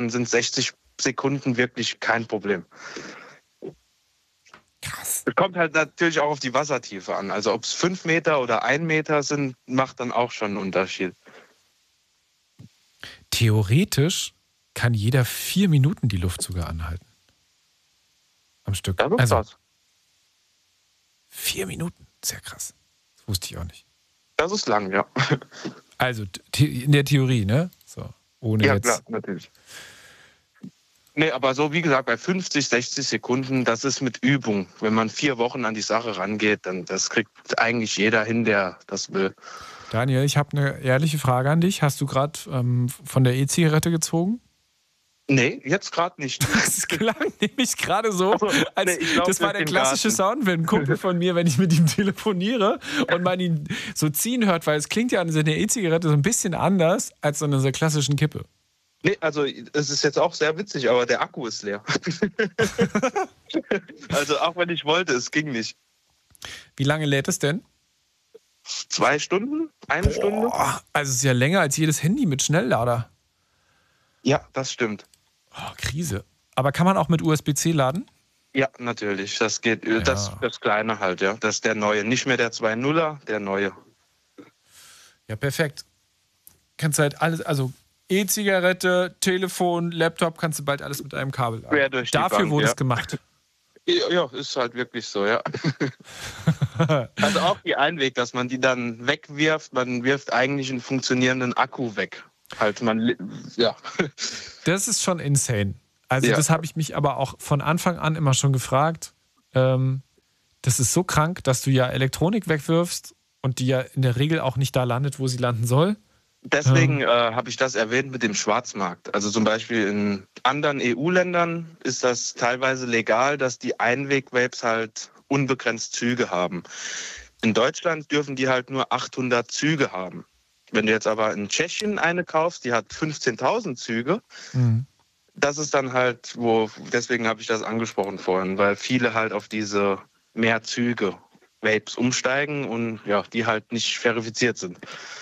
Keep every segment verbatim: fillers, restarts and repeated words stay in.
dann sind sechzig Sekunden wirklich kein Problem. Krass. Es kommt halt natürlich auch auf die Wassertiefe an. Also ob es fünf Meter oder ein Meter sind, macht dann auch schon einen Unterschied. Theoretisch kann jeder vier Minuten die Luft sogar anhalten. Am Stück. Das ist also krass. Vier Minuten, sehr krass. Das wusste ich auch nicht. Das ist lang, ja. Also in der Theorie, ne? So, ohne ja, jetzt. klar, natürlich. Nee, aber so wie gesagt, bei fünfzig, sechzig Sekunden, das ist mit Übung. Wenn man vier Wochen an die Sache rangeht, dann das kriegt eigentlich jeder hin, der das will. Daniel, ich habe eine ehrliche Frage an dich. Hast du gerade ähm, von der E-Zigarette gezogen? Nee, jetzt gerade nicht. Das klang nämlich gerade so, also, als nee, glaub, das war der klassische Garten. Sound, wenn ein Kumpel von mir, wenn ich mit ihm telefoniere und man ihn so ziehen hört, weil es klingt ja an so einer E-Zigarette so ein bisschen anders als an einer klassischen Kippe. Nee, also es ist jetzt auch sehr witzig, aber der Akku ist leer. Also auch wenn ich wollte, es ging nicht. Wie lange lädt es denn? Zwei Stunden? Eine Boah, Stunde? also es ist ja länger als jedes Handy mit Schnelllader. Ja, das stimmt. Oh, Krise. Aber kann man auch mit U S B C laden? Ja, natürlich. Das geht, Ja. das, das Kleine halt, ja. Das ist der neue. Nicht mehr der zwei Punkt nuller, der neue. Ja, perfekt. Kannst halt alles, also E-Zigarette, Telefon, Laptop, kannst du bald alles mit einem Kabel laden. Quer durch die Dafür Bank, wurde ja. es gemacht. Ja, ja, ist halt wirklich so, ja. Also auch die Einweg, dass man die dann wegwirft, man wirft eigentlich einen funktionierenden Akku weg. Halt man, ja. Das ist schon insane. Also Ja. das habe ich mich aber auch von Anfang an immer schon gefragt. Ähm, das ist so krank, dass du ja Elektronik wegwirfst und die ja in der Regel auch nicht da landet, wo sie landen soll. Deswegen äh, habe ich das erwähnt mit dem Schwarzmarkt. Also zum Beispiel in anderen E U-Ländern ist das teilweise legal, dass die Einweg-Vapes halt unbegrenzt Züge haben. In Deutschland dürfen die halt nur achthundert Züge haben. Wenn du jetzt aber in Tschechien eine kaufst, die hat fünfzehntausend Züge, Mhm. das ist dann halt, wo, deswegen habe ich das angesprochen vorhin, weil viele halt auf diese mehr Züge Vapes umsteigen und ja, die halt nicht verifiziert sind.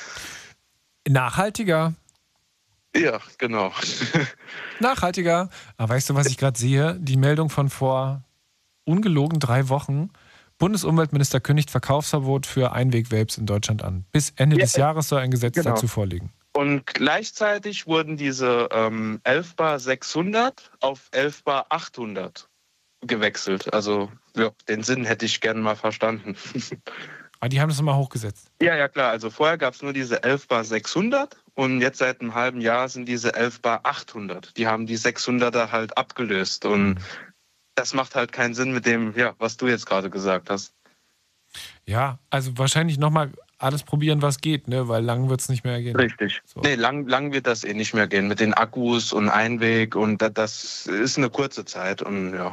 Nachhaltiger. Ja, genau. Nachhaltiger. Aber weißt du, was ich gerade sehe? Die Meldung von vor ungelogen drei Wochen. Bundesumweltminister kündigt Verkaufsverbot für Einweg-Vapes in Deutschland an. Bis Ende Ja, des Jahres soll ein Gesetz genau. dazu vorliegen. Und gleichzeitig wurden diese ähm, elf Bar sechshundert auf elf Bar achthundert gewechselt. Also ja, den Sinn hätte ich gerne mal verstanden. Aber die haben das nochmal hochgesetzt. Ja, ja klar. Also vorher gab es nur diese elf Bar sechshundert und jetzt seit einem halben Jahr sind diese elf Bar achthundert. Die haben die sechshunderter halt abgelöst und Mhm. das macht halt keinen Sinn mit dem, ja, was du jetzt gerade gesagt hast. Ja, also wahrscheinlich nochmal alles probieren, was geht, ne? Weil lang wird es nicht mehr gehen. Richtig. So. Nee, lang, lang wird das eh nicht mehr gehen mit den Akkus und Einweg und das, das ist eine kurze Zeit und ja.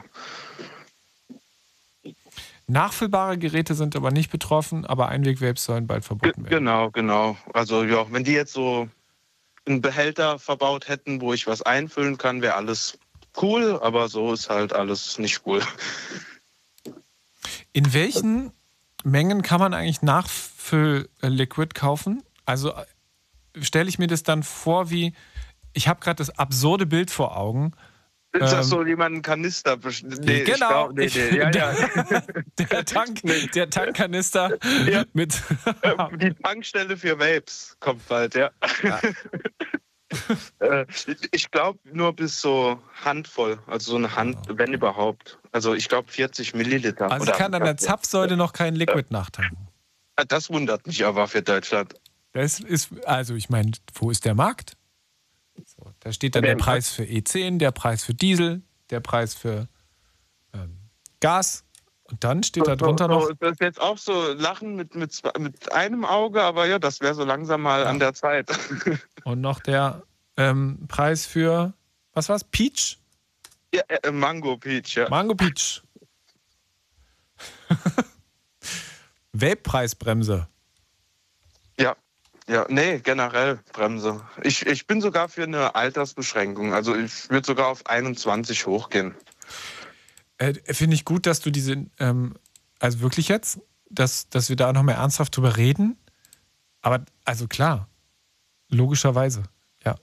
Nachfüllbare Geräte sind aber nicht betroffen, aber Einweg-Vapes sollen bald verboten Ge- werden. Genau, genau. Also ja, wenn die jetzt so einen Behälter verbaut hätten, wo ich was einfüllen kann, wäre alles cool, aber so ist halt alles nicht cool. In welchen Mengen kann man eigentlich Nachfüll-Liquid kaufen? Also stelle ich mir das dann vor wie, ich habe gerade das absurde Bild vor Augen. Ist das Ähm, so jemand einen Kanister? best- Nee, ich genau, glaub, nee, ich, nee. Ja, ja. der, Tank, der Tankkanister Ja. mit. Die Tankstelle für Vapes kommt bald, ja. Ja. Äh, ich glaube nur bis so Handvoll, also so eine Hand, wenn überhaupt. Also ich glaube vierzig Milliliter. Also ich oder- kann an der Zapfsäule noch kein Liquid nachtanken. Das wundert mich aber für Deutschland. Das ist, also ich meine, wo ist der Markt? So, da steht dann Der der Preis für E zehn, der Preis für Diesel, der Preis für ähm, Gas und dann steht da drunter so, noch. so, das ist jetzt auch so Lachen mit, mit, zwei- mit einem Auge, aber ja, das wäre so langsam mal Ja. an der Zeit. Und noch der ähm, Preis für, was war's? Peach? Ja, äh, Mango Peach, ja. Mango Peach. Vape-Preisbremse. Ja, ja, nee, generell Bremse. Ich, ich bin sogar für eine Altersbeschränkung. Also ich würde sogar auf einundzwanzig hochgehen. Äh, Finde ich gut, dass du diese, ähm, also wirklich jetzt, dass, dass wir da noch mehr ernsthaft drüber reden. Aber, also klar, logischerweise, ja.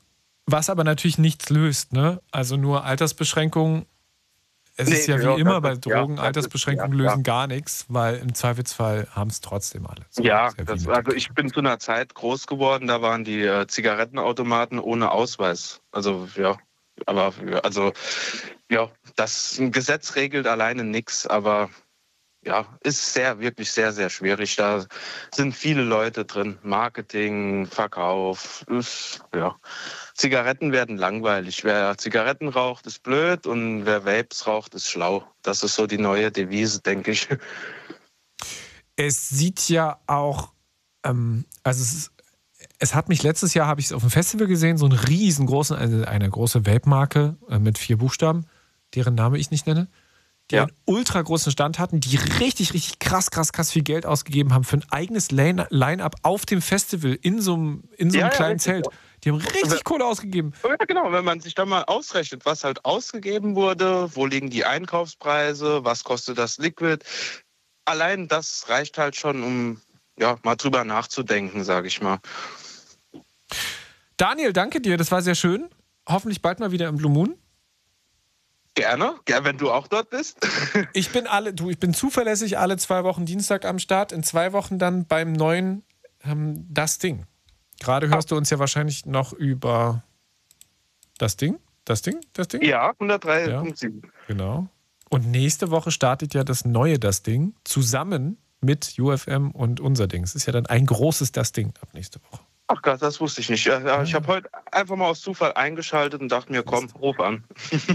Was aber natürlich nichts löst, ne? Also nur Altersbeschränkungen. Es Nee, ist ja wie ja, immer das bei ist- Drogen, ja, das ist- Altersbeschränkungen ja, lösen ja. gar nichts, weil im Zweifelsfall haben es trotzdem alle. So, Ja, ist ja wie das, mit also der ich Kippe. bin zu einer Zeit groß geworden, da waren die äh, Zigarettenautomaten ohne Ausweis. Also ja, aber ja, also ja, das ein Gesetz regelt alleine nichts, aber ja, ist sehr, wirklich sehr, sehr schwierig. Da sind viele Leute drin. Marketing, Verkauf, ist, ja. Zigaretten werden langweilig. Wer Zigaretten raucht, ist blöd und wer Vapes raucht, ist schlau. Das ist so die neue Devise, denke ich. Es sieht ja auch, ähm, also es, ist, es hat mich letztes Jahr, habe ich es auf dem Festival gesehen, so einen riesengroßen, eine, eine große Vape-Marke äh, mit vier Buchstaben, deren Name ich nicht nenne, die Ja. einen ultra großen Stand hatten, die richtig, richtig krass, krass, krass viel Geld ausgegeben haben für ein eigenes Line- Line-Up auf dem Festival in so einem, in so einem Ja, ja, kleinen richtig. Zelt. Die haben richtig Kohle ausgegeben. Ja, genau, wenn man sich da mal ausrechnet, was halt ausgegeben wurde, wo liegen die Einkaufspreise, was kostet das Liquid. Allein das reicht halt schon, um ja, mal drüber nachzudenken, sage ich mal. Daniel, danke dir, das war sehr schön. Hoffentlich bald mal wieder im Blue Moon. Gerne, gerne, wenn du auch dort bist. Ich bin alle, du, ich bin zuverlässig alle zwei Wochen Dienstag am Start, in zwei Wochen dann beim neuen ähm, Das Ding. Gerade hörst du uns ja wahrscheinlich noch über das Ding, das Ding, das Ding? Ja, hundertdrei Komma sieben. Genau. Und nächste Woche startet ja das neue Das Ding zusammen mit U F M und unser Ding. Es ist ja dann ein großes Das Ding ab nächste Woche. Ach Gott, das wusste ich nicht. Ja, ja, ich habe heute einfach mal aus Zufall eingeschaltet und dachte mir, komm, ruf an.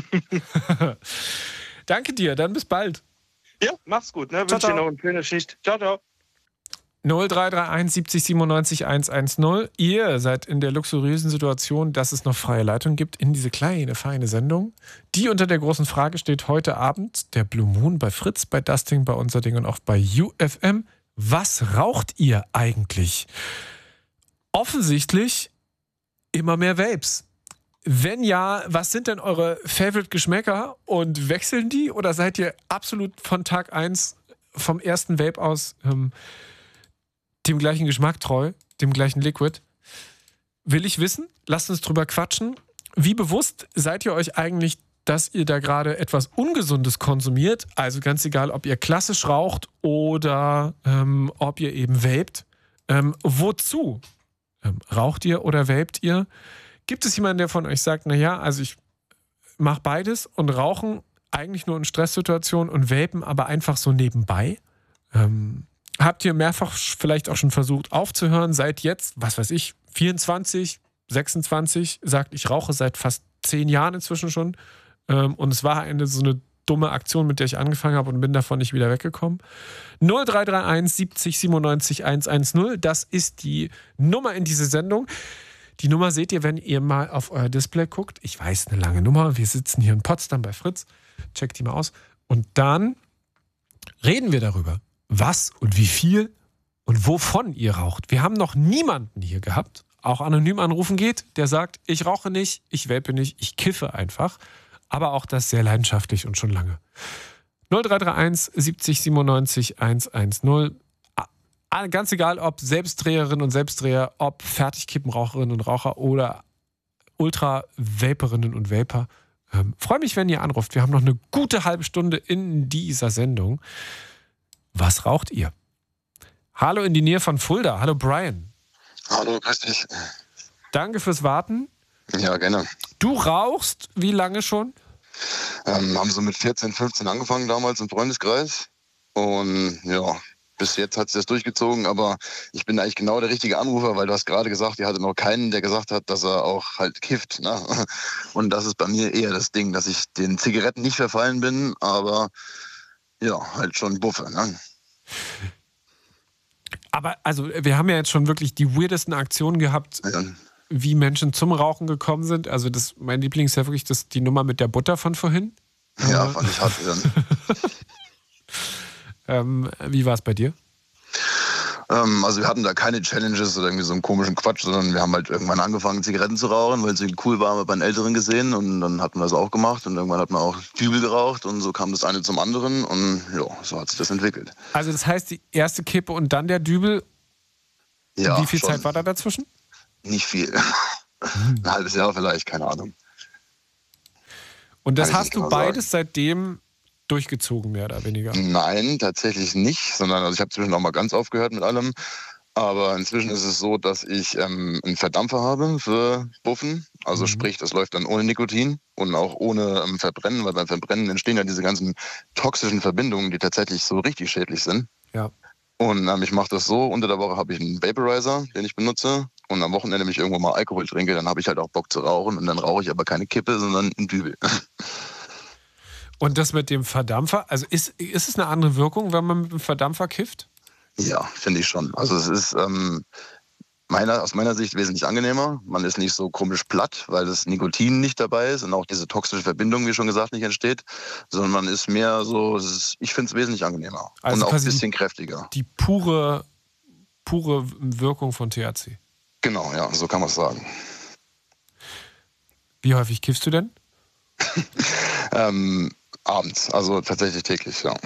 Danke dir, dann bis bald. Ja, mach's gut, ne? Ciao, Wünsche dir ciao. noch eine schöne Schicht. Ciao, ciao. null drei drei eins siebzig siebenundneunzig hundertzehn. Ihr seid in der luxuriösen Situation, dass es noch freie Leitung gibt in diese kleine, feine Sendung. Die unter der großen Frage steht heute Abend, der Blue Moon bei Fritz, bei Das Ding, bei unser Ding und auch bei U F M. Was raucht ihr eigentlich? Offensichtlich immer mehr Vapes. Wenn ja, was sind denn eure Favorite-Geschmäcker und wechseln die oder seid ihr absolut von Tag eins vom ersten Vape aus ähm, dem gleichen Geschmack treu, dem gleichen Liquid? Will ich wissen? Lasst uns drüber quatschen. Wie bewusst seid ihr euch eigentlich, dass ihr da gerade etwas Ungesundes konsumiert? Also ganz egal, ob ihr klassisch raucht oder ähm, ob ihr eben vapet. Ähm, wozu? Ähm, raucht ihr oder vapet ihr? Gibt es jemanden, der von euch sagt, naja, also ich mache beides und rauchen eigentlich nur in Stresssituationen und vapen aber einfach so nebenbei? Ähm, habt ihr mehrfach vielleicht auch schon versucht aufzuhören? Seid jetzt, was weiß ich, vierundzwanzig, sechsundzwanzig, sagt, ich rauche seit fast zehn Jahren inzwischen schon. Ähm, und es war eine so eine dumme Aktion, mit der ich angefangen habe und bin davon nicht wieder weggekommen. null drei drei eins siebzig siebenundneunzig hundertzehn, das ist die Nummer in diese Sendung. Die Nummer seht ihr, wenn ihr mal auf euer Display guckt. Ich weiß, eine lange Nummer. Wir sitzen hier in Potsdam bei Fritz. Checkt die mal aus. Und dann reden wir darüber, was und wie viel und wovon ihr raucht. Wir haben noch niemanden hier gehabt, auch anonym anrufen geht, der sagt, ich rauche nicht, ich vape nicht, ich kiffe einfach. Aber auch das sehr leidenschaftlich und schon lange. null drei drei eins siebzig siebenundneunzig hundertzehn. Ganz egal, ob Selbstdreherinnen und Selbstdreher, ob Fertigkippenraucherinnen und Raucher oder Ultra-Vaperinnen und Vapor. Ähm, freue mich, wenn ihr anruft. Wir haben noch eine gute halbe Stunde in dieser Sendung. Was raucht ihr? Hallo in die Nähe von Fulda. Hallo Brian. Hallo, grüß dich. Danke fürs Warten. Ja, gerne. Du rauchst wie lange schon? Ähm, haben so mit vierzehn, fünfzehn angefangen damals im Freundeskreis. Und ja, bis jetzt hat es das durchgezogen. Aber ich bin eigentlich genau der richtige Anrufer, weil du hast gerade gesagt, ihr hattet noch keinen, der gesagt hat, dass er auch halt kifft. Ne? Und das ist bei mir eher das Ding, dass ich den Zigaretten nicht verfallen bin, aber ja, halt schon buffe. Ne? Aber also wir haben ja jetzt schon wirklich die weirdesten Aktionen gehabt, Ja. wie Menschen zum Rauchen gekommen sind. Also das, mein Liebling ist ja wirklich das, die Nummer mit der Butter von vorhin. Ja, äh, fand ich hart. ähm, wie war es bei dir? ähm, also wir hatten da keine Challenges oder irgendwie so einen komischen Quatsch, sondern wir haben halt irgendwann angefangen, Zigaretten zu rauchen, weil es irgendwie cool war, haben wir bei den Älteren gesehen und dann hatten wir das auch gemacht und irgendwann hat man auch Dübel geraucht und so kam das eine zum anderen und ja, so hat sich das entwickelt. Also das heißt, die erste Kippe und dann der Dübel. Ja, Wie viel schon Zeit war da dazwischen? nicht viel. Ein halbes Jahr vielleicht, keine Ahnung. Und das Kann ich hast nicht du genau beides seitdem durchgezogen, mehr oder weniger? Nein, tatsächlich nicht, sondern also ich habe zwischen auch mal ganz aufgehört mit allem. Aber inzwischen ist es so, dass ich ähm, einen Verdampfer habe für Buffen. Also Mhm. sprich, das läuft dann ohne Nikotin und auch ohne ähm, Verbrennen, weil beim Verbrennen entstehen ja diese ganzen toxischen Verbindungen, die tatsächlich so richtig schädlich sind. Ja. Und ähm, ich mache das so, unter der Woche habe ich einen Vaporizer, den ich benutze. Und am Wochenende, wenn ich irgendwo mal Alkohol trinke, dann habe ich halt auch Bock zu rauchen. Und dann rauche ich aber keine Kippe, sondern einen Dübel. Und das mit dem Verdampfer, also ist, ist es eine andere Wirkung, wenn man mit dem Verdampfer kifft? Ja, finde ich schon. Also es ist ähm, meiner, aus meiner Sicht wesentlich angenehmer. Man ist nicht so komisch platt, weil das Nikotin nicht dabei ist und auch diese toxische Verbindung, wie schon gesagt, nicht entsteht. Sondern man ist mehr so, es ist, ich finde es wesentlich angenehmer. Also und auch ein quasi bisschen kräftiger. Die pure, pure Wirkung von T H C. Genau, ja, so kann man es sagen. Wie häufig kiffst du denn? ähm, abends, also tatsächlich täglich, ja.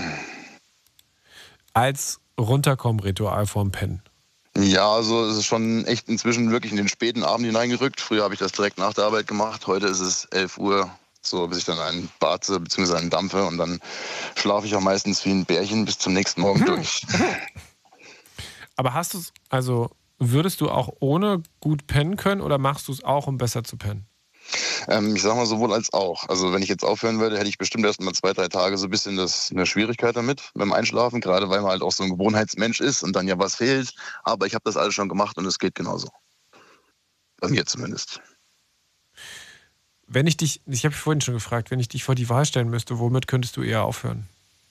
Als Runterkommen-Ritual vorm Pennen. Ja, also es ist schon echt inzwischen wirklich in den späten Abend hineingerückt. Früher habe ich das direkt nach der Arbeit gemacht. Heute ist es elf Uhr, so bis ich dann einen barze bzw. einen dampfe. Und dann schlafe ich auch meistens wie ein Bärchen bis zum nächsten Morgen durch. Aber hast du es, also würdest du auch ohne gut pennen können oder machst du es auch, um besser zu pennen? Ähm, ich sag mal sowohl als auch. Also wenn ich jetzt aufhören würde, hätte ich bestimmt erst mal zwei, drei Tage so ein bisschen das, eine Schwierigkeit damit beim Einschlafen, gerade weil man halt auch so ein Gewohnheitsmensch ist und dann ja was fehlt. Aber ich habe das alles schon gemacht und es geht genauso. Bei mir zumindest. Wenn ich dich, ich habe vorhin schon gefragt, wenn ich dich vor die Wahl stellen müsste, womit könntest du eher aufhören?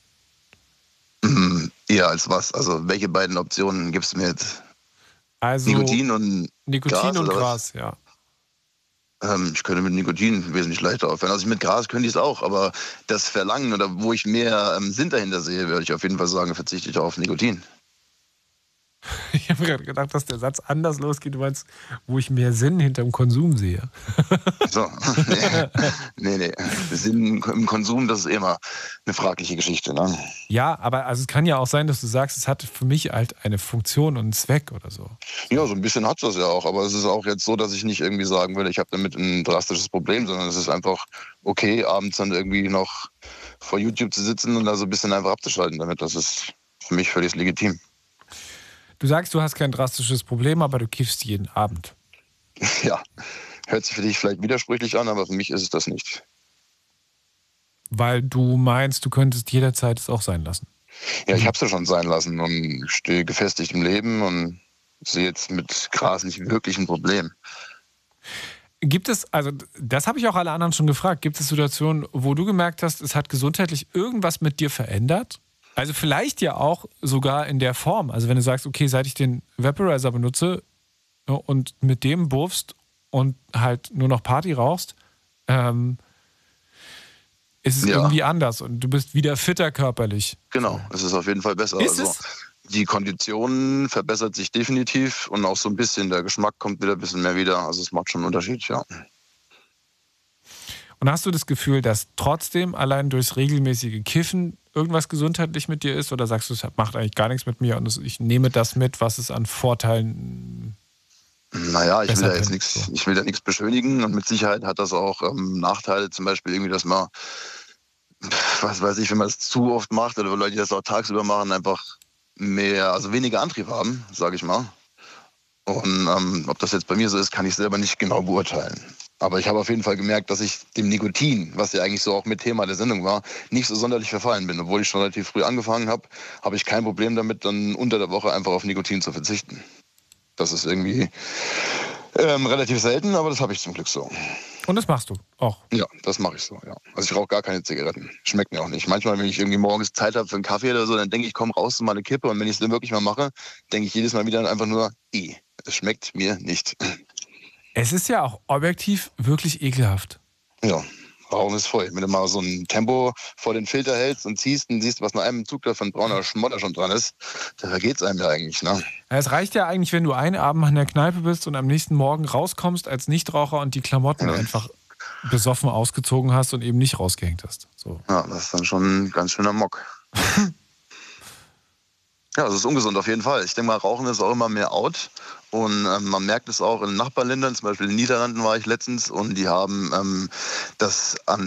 Mhm, eher als was? Also welche beiden Optionen gibst du mir jetzt? Also Nikotin und Nikotin Gras, und oder was? Gras, ja. Ähm, ich könnte mit Nikotin wesentlich leichter aufhören. Also mit Gras könnte ich es auch, aber das Verlangen oder wo ich mehr ähm, Sinn dahinter sehe, würde ich auf jeden Fall sagen, verzichte ich auf Nikotin. Ich habe gerade gedacht, dass der Satz anders losgeht. Du meinst, wo ich mehr Sinn hinterm Konsum sehe. So, nee, nee, nee. Sinn im Konsum, das ist immer eine fragliche Geschichte. Ne? Ja, aber also es kann ja auch sein, dass du sagst, es hat für mich halt eine Funktion und einen Zweck oder so. Ja, so ein bisschen hat das ja auch, aber es ist auch jetzt so, dass ich nicht irgendwie sagen würde, ich habe damit ein drastisches Problem, sondern es ist einfach okay, abends dann irgendwie noch vor YouTube zu sitzen und da so ein bisschen einfach abzuschalten damit. Das ist für mich völlig legitim. Du sagst, du hast kein drastisches Problem, aber du kiffst jeden Abend. Ja, hört sich für dich vielleicht widersprüchlich an, aber für mich ist es das nicht. Weil du meinst, du könntest jederzeit es auch sein lassen. Ja, ich habe es ja schon sein lassen und stehe gefestigt im Leben und sehe jetzt mit Gras nicht wirklich ein Problem. Gibt es, also das habe ich auch alle anderen schon gefragt, gibt es Situationen, wo du gemerkt hast, es hat gesundheitlich irgendwas mit dir verändert? Also vielleicht ja auch sogar in der Form. Also wenn du sagst, okay, seit ich den Vaporizer benutze und mit dem buffst und halt nur noch Party rauchst, ähm, ist es Ja. irgendwie anders und du bist wieder fitter körperlich. Genau, es ist auf jeden Fall besser. Ist also es? die Kondition verbessert sich definitiv und auch so ein bisschen der Geschmack kommt wieder ein bisschen mehr wieder. Also es macht schon einen Unterschied, ja. Und hast du das Gefühl, dass trotzdem allein durchs regelmäßige Kiffen irgendwas gesundheitlich mit dir ist? Oder sagst du, es macht eigentlich gar nichts mit mir und ich nehme das mit, was es an Vorteilen. Naja, ich will Besser da jetzt können, nichts, so. ich will da nichts beschönigen und mit Sicherheit hat das auch ähm, Nachteile, zum Beispiel irgendwie, dass man, was weiß ich, wenn man das zu oft macht oder Leute, die das auch tagsüber machen, einfach mehr, also weniger Antrieb haben, sage ich mal. Und ähm, ob das jetzt bei mir so ist, kann ich selber nicht genau beurteilen. Aber ich habe auf jeden Fall gemerkt, dass ich dem Nikotin, was ja eigentlich so auch mit Thema der Sendung war, nicht so sonderlich verfallen bin. Obwohl ich schon relativ früh angefangen habe, habe ich kein Problem damit, dann unter der Woche einfach auf Nikotin zu verzichten. Das ist irgendwie ähm, relativ selten, aber das habe ich zum Glück so. Und das machst du auch. Ja, das mache ich so, ja. Also ich rauche gar keine Zigaretten. Schmeckt mir auch nicht. Manchmal, wenn ich irgendwie morgens Zeit habe für einen Kaffee oder so, dann denke ich, komm raus zu mal eine Kippe. Und wenn ich es dann wirklich mal mache, denke ich jedes Mal wieder einfach nur, i, es schmeckt mir nicht. Es ist ja auch objektiv wirklich ekelhaft. Ja, Rauchen ist voll. Wenn du mal so ein Tempo vor den Filter hältst und ziehst und siehst, was nach einem Zug da von brauner Schmotter schon dran ist, da vergeht es einem ja eigentlich, ne? Ja, es reicht ja eigentlich, wenn du einen Abend in der Kneipe bist und am nächsten Morgen rauskommst als Nichtraucher und die Klamotten Ja. einfach besoffen ausgezogen hast und eben nicht rausgehängt hast. So. Ja, das ist dann schon ein ganz schöner Mock. Ja, das ist ungesund auf jeden Fall. Ich denke mal, Rauchen ist auch immer mehr out. Und ähm, man merkt es auch in Nachbarländern, zum Beispiel in den Niederlanden war ich letztens und die haben ähm, das an